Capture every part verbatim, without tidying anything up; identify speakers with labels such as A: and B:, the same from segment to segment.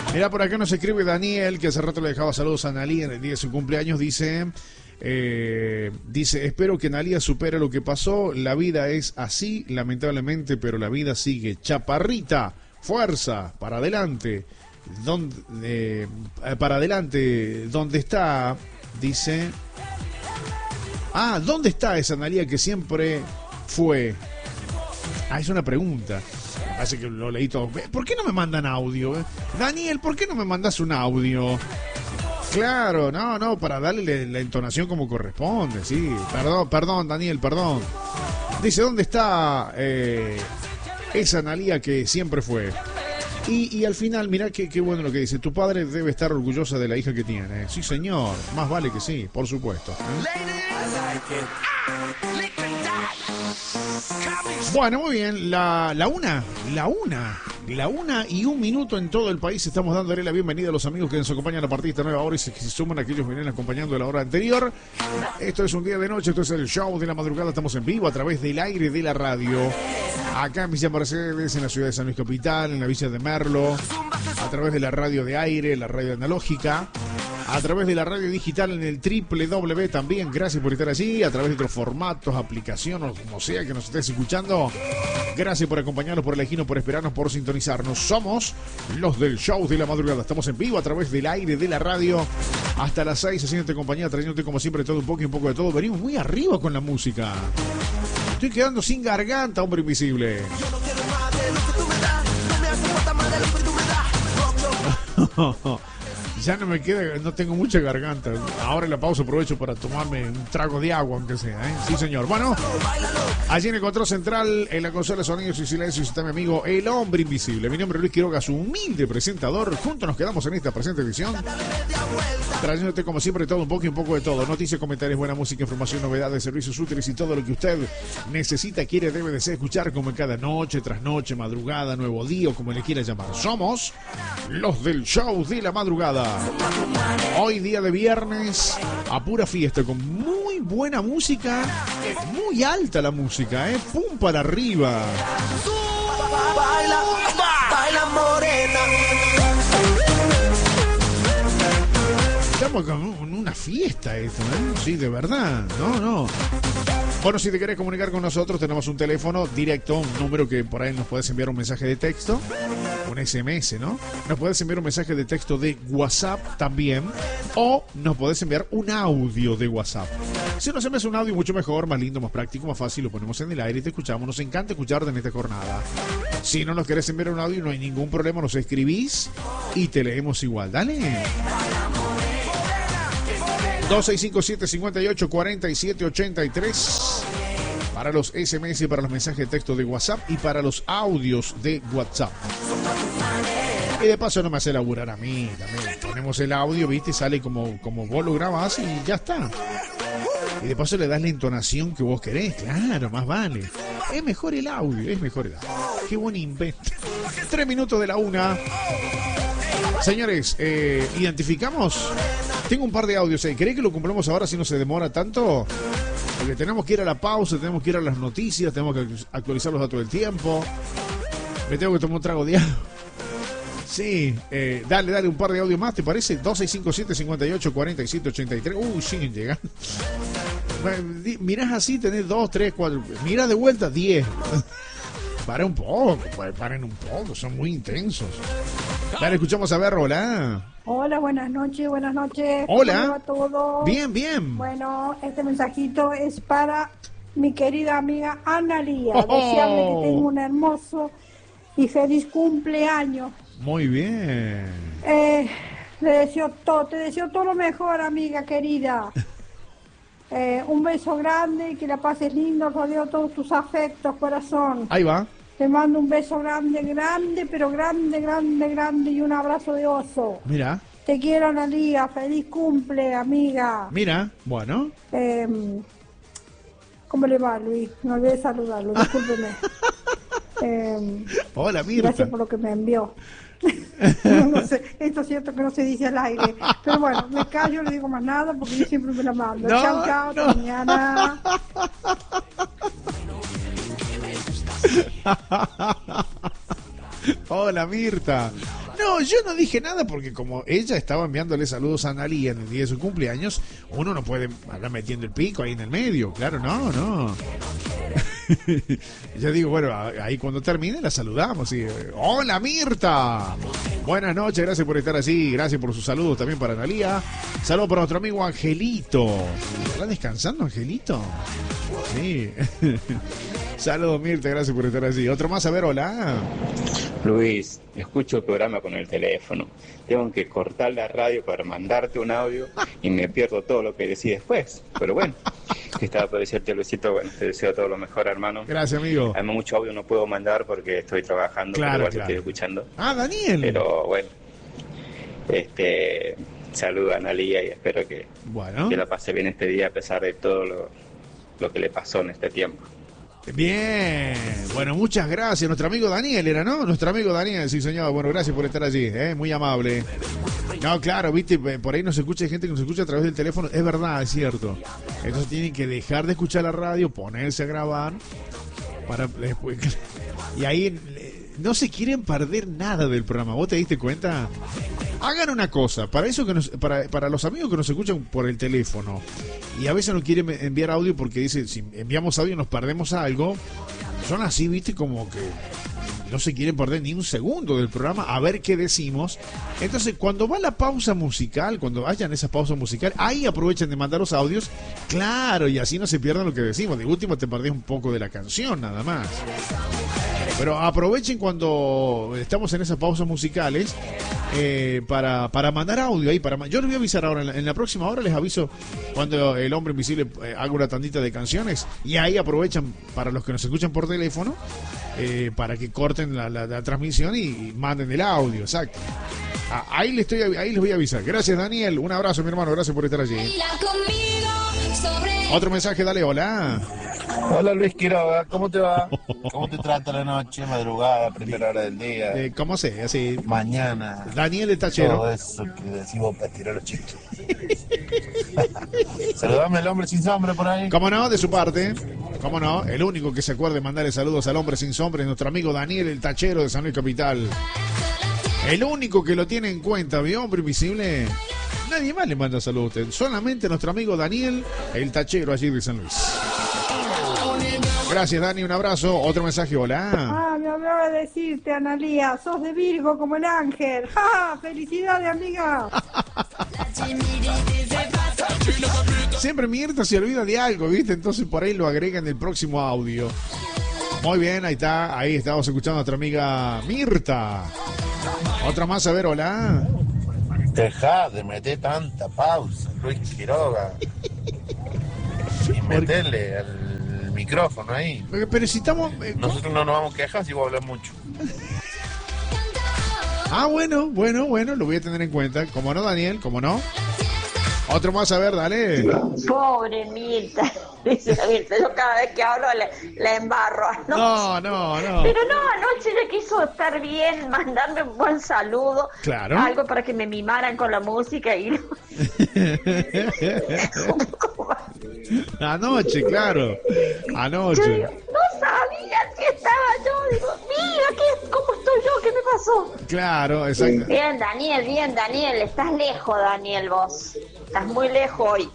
A: Mirá, por acá nos escribe Daniel, que hace rato le dejaba saludos a Analía en el día de su cumpleaños. Dice, eh, dice, espero que Analía supere lo que pasó. La vida es así, lamentablemente, pero la vida sigue. Chaparrita, fuerza, para adelante. Donde, eh, para adelante, ¿dónde está? Dice... Ah, ¿dónde está esa Analía que siempre fue? Ah, es una pregunta. Me parece que lo leí todo. ¿Por qué no me mandan audio? Daniel, ¿por qué no me mandas un audio? Claro, no, no, para darle la entonación como corresponde, sí. Perdón, perdón, Daniel, perdón. Dice, ¿dónde está eh, esa Analía que siempre fue? Y, y al final, mirá qué, qué bueno lo que dice. Tu padre debe estar orgullosa de la hija que tiene. Sí, señor. Más vale que sí, por supuesto. ¿Eh? Bueno, muy bien. La, la una, la una, la una y un minuto en todo el país. Estamos dándole la bienvenida a los amigos que nos acompañan a partir de esta nueva hora y se, se suman a aquellos que vienen acompañando de la hora anterior. Esto es un día de noche, esto es el show de la madrugada. Estamos en vivo a través del aire de la radio. Acá en Villa Mercedes, en la ciudad de San Luis Capital, en la Villa de Merlo, a través de la radio de aire, la radio analógica, a través de la radio digital en el doble u doble u doble u también, gracias por estar allí, a través de otros formatos, aplicaciones, o como sea que nos estés escuchando. Gracias por acompañarnos, por elegirnos, por esperarnos, por sintonizarnos. Somos los del show de la madrugada. Estamos en vivo a través del aire de la radio hasta las seis, haciéndote compañía, trayéndote como siempre todo un poco y un poco de todo. Venimos muy arriba con la música. Estoy quedando sin garganta, hombre invisible. Yo no quiero más de lo que tú me das. No me hace falta más de lo que tú me das. Ya no me queda, no tengo mucha garganta. Ahora en la pausa aprovecho para tomarme un trago de agua, aunque sea, ¿eh? Sí, señor. Bueno, allí en el control central, en la consola de sonidos y silencios, está mi amigo El Hombre Invisible. Mi nombre es Luis Quiroga, su humilde presentador. Juntos nos quedamos en esta presente edición, trayéndote como siempre todo un poco y un poco de todo. Noticias, comentarios, buena música, información, novedades, servicios útiles y todo lo que usted necesita, quiere, debe de ser escuchar como en cada noche, tras noche, madrugada, nuevo día o como le quiera llamar. Somos los del show de la madrugada. Hoy día de viernes, a pura fiesta, con muy buena música, muy alta la música, ¿eh? Pum para arriba. Baila, baila morena. Estamos con una fiesta esto, ¿eh? Sí, de verdad, no, no. Bueno, si te querés comunicar con nosotros, tenemos un teléfono directo, un número que por ahí nos puedes enviar un mensaje de texto, un ese eme ese, ¿no? Nos puedes enviar un mensaje de texto de WhatsApp también, o nos puedes enviar un audio de WhatsApp. Si nos envías un audio, mucho mejor, más lindo, más práctico, más fácil, lo ponemos en el aire y te escuchamos. Nos encanta escucharte en esta jornada. Si no nos querés enviar un audio, no hay ningún problema, nos escribís y te leemos igual. Dale. dos seis cinco siete, cinco ocho, cuatro siete ocho tres para los ese eme ese, para los mensajes de texto de WhatsApp y para los audios de WhatsApp. Y de paso no me hace laburar a mí también. Ponemos el audio, viste, sale como, como vos lo grabás y ya está. Y de paso le das la entonación que vos querés, claro, más vale. Es mejor el audio, es mejor el audio. Qué buen invento. Tres minutos de la una. Señores, eh, identificamos. Tengo un par de audios. ¿eh? ¿Querés que lo cumplamos ahora si no se demora tanto? Porque tenemos que ir a la pausa, tenemos que ir a las noticias, tenemos que actualizar los datos del tiempo. Me tengo que tomar un trago de agua. Sí, eh, dale, dale un par de audios más, ¿te parece? dos seis cinco siete, cinco ocho, cuatro siete ocho tres. Uy, siguen llegando. Mirás así, tenés dos, tres, cuatro. Mirás de vuelta, diez. Paren un poco, pues, paren un poco, son muy intensos. Dale, escuchamos a ver, hola.
B: Hola, buenas noches, buenas noches.
A: Hola.
B: ¿Cómo va todo?
A: Bien, bien.
B: Bueno, este mensajito es para mi querida amiga Analía.
A: Oh.
B: Desearle que tenga un hermoso y feliz cumpleaños.
A: Muy bien.
B: Eh, le deseo todo, te deseo todo lo mejor, amiga querida. Eh, un beso grande, que la pases lindo, rodeo todos tus afectos, corazón.
A: Ahí va.
B: Te mando un beso grande, grande, pero grande, grande, grande y un abrazo de oso.
A: Mira.
B: Te quiero, Analía. Feliz cumple, amiga.
A: Mira, bueno.
B: Eh, ¿Cómo le va, Luis? No olvidé saludarlo, discúlpeme. eh,
A: Hola, Mirta.
B: Gracias por lo que me envió. no, no sé, esto es cierto que no se dice al aire. Pero bueno, me callo, no digo más nada porque yo siempre me la mando.
A: No,
B: chao, chao,
A: no.
B: hasta mañana.
A: Hola, Mirta. No, yo no dije nada porque como ella estaba enviándole saludos a Analía en el día de su cumpleaños, uno no puede andar metiendo el pico ahí en el medio. Claro, no, no. Yo digo, bueno, ahí cuando termine la saludamos. Y, hola Mirta. Buenas noches, gracias por estar así. Gracias por sus saludos también para Analía. Saludos para nuestro amigo Angelito. ¿Está descansando Angelito? Sí. Saludos Mirta, gracias por estar así. Otro más, a ver, hola.
C: Luis, escucho el programa con el teléfono. Tengo que cortar la radio para mandarte un audio y me pierdo todo lo que decís después. Pero bueno, estaba por decirte, Luisito, bueno, te deseo todo lo mejor, hermano.
A: Gracias, amigo.
C: Además, mucho audio no puedo mandar porque estoy trabajando,
A: claro,
C: pero igual
A: claro.
C: estoy escuchando.
A: Ah, Daniel.
C: Pero bueno, este, saluda a Analía y espero que,
A: bueno.
C: que la pase bien este día a pesar de todo lo, lo que le pasó en este tiempo.
A: Bien, bueno, muchas gracias. Nuestro amigo Daniel era, ¿no? Nuestro amigo Daniel, sí, señor. Bueno, gracias por estar allí, ¿eh? Muy amable. No, claro, viste, por ahí nos escucha gente que nos escucha a través del teléfono. Es verdad, es cierto. Entonces tienen que dejar de escuchar la radio, ponerse a grabar para después. Y ahí no se quieren perder nada del programa. ¿Vos te diste cuenta? Hagan una cosa, para eso que nos, para, para los amigos que nos escuchan por el teléfono y a veces no quieren enviar audio porque dicen, si enviamos audio nos perdemos algo, son así, viste, como que no se quieren perder ni un segundo del programa a ver qué decimos. Entonces, cuando va la pausa musical, cuando hayan esa pausa musical, ahí aprovechen de mandar los audios, claro, y así no se pierdan lo que decimos. De último te perdés un poco de la canción, nada más. Pero aprovechen cuando estamos en esas pausas musicales eh, para, para mandar audio ahí. Para, yo les voy a avisar ahora, en la, en la próxima hora les aviso cuando el hombre invisible eh, haga una tandita de canciones. Y ahí aprovechan para los que nos escuchan por teléfono eh, para que corten la, la, la transmisión y, y manden el audio, exacto. Ah, ahí, les estoy, ahí les voy a avisar. Gracias, Daniel. Un abrazo, mi hermano. Gracias por estar allí. Otro mensaje, dale, hola.
D: Hola Luis Quiroga, ¿cómo te va? ¿Cómo te trata la noche, madrugada, primera hora del día?
A: Eh, ¿Cómo sé? Así.
D: Mañana.
A: Daniel el Tachero.
D: Todo eso que decimos para tirar los chistes. Saludame al hombre sin sombra por ahí.
A: ¿Cómo no? De su parte. ¿Cómo no? El único que se acuerde de mandarle saludos al hombre sin sombra es nuestro amigo Daniel el Tachero de San Luis Capital. El único que lo tiene en cuenta, ¿vio, hombre invisible? Nadie más le manda saludos a usted. Solamente nuestro amigo Daniel el Tachero allí de San Luis. Gracias, Dani, un abrazo. Otro mensaje, hola.
B: Ah, me hablaba de decirte, Analía, sos de Virgo como el ángel. ¡Ja! ¡Felicidades, amiga!
A: Siempre Mirta se olvida de algo, ¿viste? Entonces por ahí lo agrega en el próximo audio. Muy bien, ahí está. Ahí estamos escuchando a nuestra amiga Mirta. Otra más, a ver, hola.
D: Dejá de meter tanta pausa, Luis Quiroga. Y meterle al micrófono ahí.
A: Pero si estamos... Eh,
D: Nosotros no nos vamos a quejar si vos hablas mucho.
A: Ah, bueno, bueno, bueno, lo voy a tener en cuenta. Como no, Daniel, como no. Otro más, a ver, dale.
E: Pobre Mirta, dice la Mirta, yo cada vez que hablo la, la embarro.
A: No, no, no.
E: Pero no, anoche ella quiso estar bien, mandarme un buen saludo.
A: Claro.
E: Algo para que me mimaran con la música y...
A: Anoche, claro. Anoche.
E: Yo digo, no sabía si estaba yo. Digo, mira, ¿qué, ¿cómo estoy yo? ¿Qué me pasó?
A: Claro, exacto.
E: Bien, Daniel, bien, Daniel. Estás lejos, Daniel, vos. Estás muy lejos hoy.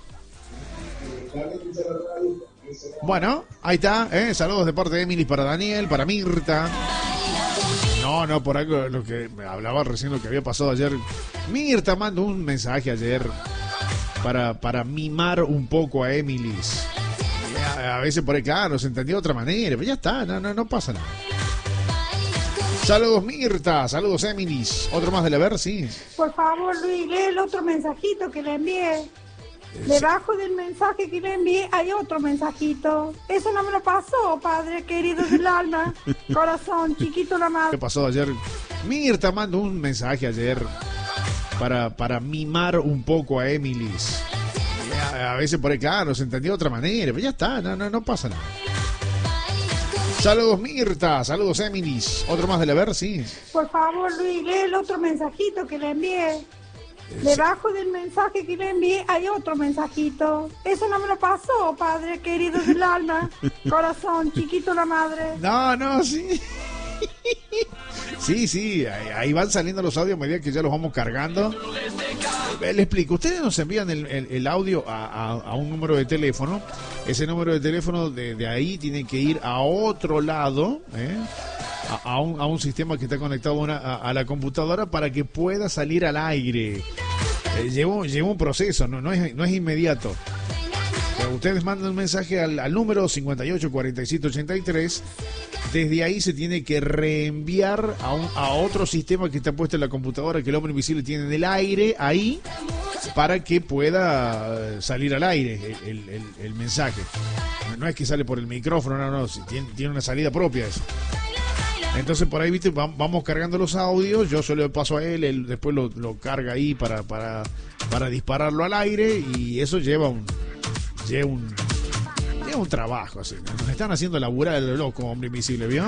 A: Bueno, ahí está, ¿eh? Saludos de parte de Emily para Daniel, para Mirta. No, no, por algo lo que me hablaba recién, lo que había pasado ayer. Mirta mandó un mensaje ayer para, para mimar un poco a Emily. A, a veces por ahí, claro, se entendió de otra manera, pero ya está, no, no, no pasa nada. Saludos Mirta, saludos Emily. Otro más de la ver, sí.
B: Por favor, Luis, lee el otro mensajito que le envié. Debajo del mensaje que le envié hay otro mensajito. Eso no me lo pasó, padre querido del alma. Corazón, chiquito la madre.
A: ¿Qué pasó ayer? Mirta mandó un mensaje ayer para, para mimar un poco a Emily. A, a veces por ahí, claro, se entendió de otra manera, pero ya está, no, no, no pasa nada. Saludos Mirta, saludos Emily. Otro más de la ver, sí.
B: Por favor, Luis, lee el otro mensajito que le envié. Debajo del mensaje que le envié hay otro mensajito. Eso no me lo pasó, padre querido del alma. Corazón, chiquito la madre.
A: No, no, sí. Sí, sí, ahí, ahí van saliendo los audios a medida que ya los vamos cargando. Eh, le explico, ustedes nos envían el, el, el audio a, a, a un número de teléfono. Ese número de teléfono de, de ahí tiene que ir a otro lado, ¿eh? a, a, un, a un sistema que está conectado una, a, a la computadora para que pueda salir al aire. Eh, lleva, lleva un proceso, no, no, es, no es inmediato. Ustedes mandan un mensaje al, al número cincuenta y ocho cuarenta y siete ochenta y tres. Desde ahí se tiene que reenviar a, un, a otro sistema que está puesto en la computadora que el hombre invisible tiene en el aire ahí para que pueda salir al aire el, el, el, el mensaje. No es que sale por el micrófono, no, no, tiene, tiene una salida propia eso. Entonces por ahí, viste, vamos cargando los audios, yo solo le paso a él, él después lo, lo carga ahí para, para, para dispararlo al aire y eso lleva un... Lleva un, lleva un trabajo así. Nos están haciendo laburar el loco, hombre invisible, ¿vio?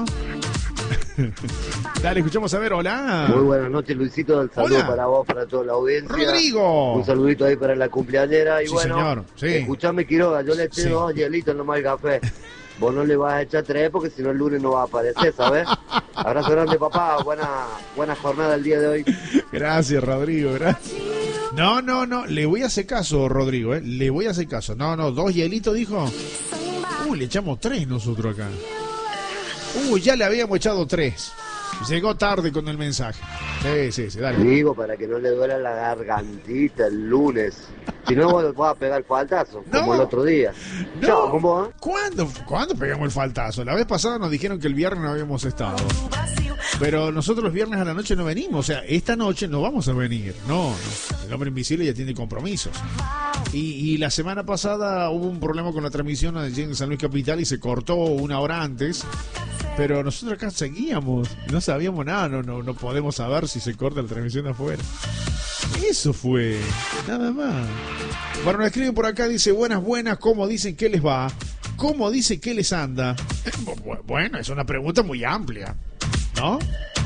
A: Dale, escuchamos a ver, hola.
F: Muy buenas noches, Luisito. El saludo
A: Hola.
F: para vos, para toda la audiencia.
A: Rodrigo.
F: Un saludito ahí para la cumpleañera. Y
A: Sí,
F: bueno,
A: señor. Sí.
F: escuchame, Quiroga, yo le eché
A: Sí.
F: dos hielitos nomás al café. Vos no le vas a echar tres porque si no el lunes no va a aparecer, ¿sabes? Abrazo grande, papá. Buena, buena jornada el día de hoy.
A: Gracias, Rodrigo, gracias. No, no, no, le voy a hacer caso, Rodrigo, ¿eh? Le voy a hacer caso. No, no, dos hielitos, dijo. Uy, le echamos tres nosotros acá. Uy, ya le habíamos echado tres. Llegó tarde con el mensaje. Sí, sí, sí, dale.
F: Digo, para que no le duela la gargantita el lunes. Si no, vos vas a pegar faltazo,
A: No.
F: como el otro día.
A: No.
F: Chao, con vos, ¿eh?
A: ¿Cuándo, ¿Cuándo pegamos el faltazo? La vez pasada nos dijeron que el viernes no habíamos estado. Pero nosotros los viernes a la noche no venimos. O sea, esta noche no vamos a venir. No, no. El hombre invisible ya tiene compromisos. Y, y la semana pasada hubo un problema con la transmisión allí en San Luis Capital y se cortó una hora antes. Pero nosotros acá seguíamos. No sabíamos nada. No, no, no podemos saber si se corta la transmisión afuera. Eso fue. Nada más. Bueno, nos escriben por acá. Dice, buenas, buenas. ¿Cómo dicen que les va? ¿Cómo dice que les anda? Bueno, es una pregunta muy amplia, ¿no?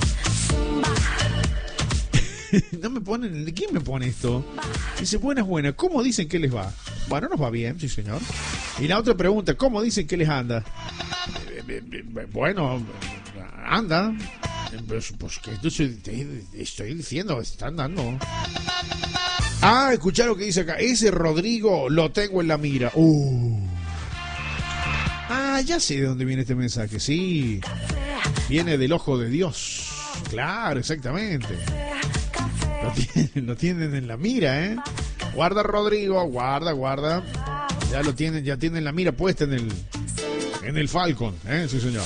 A: No me ponen, ¿quién me pone esto? Dice, buenas, buenas, ¿cómo dicen que les va? Bueno, nos va bien, sí señor. Y la otra pregunta, ¿cómo dicen que les anda? Bueno, anda. Pues, pues que estoy, estoy diciendo, están dando. Ah, escuchá lo que dice acá. Ese Rodrigo lo tengo en la mira. Uh. Ah, ya sé de dónde viene este mensaje. Sí, viene del ojo de Dios. Claro, exactamente. Lo tienen, lo tienen en la mira, ¿eh? Guarda, Rodrigo, guarda, guarda. Ya lo tienen, ya tienen la mira puesta en el en el Falcon, ¿eh? Sí, señor.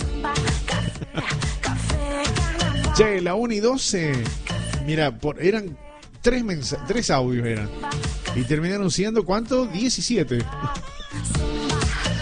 A: Che, la una y doce. Mira, por, eran tres, mensa- tres audios eran. Y terminaron siendo, ¿cuánto? diecisiete.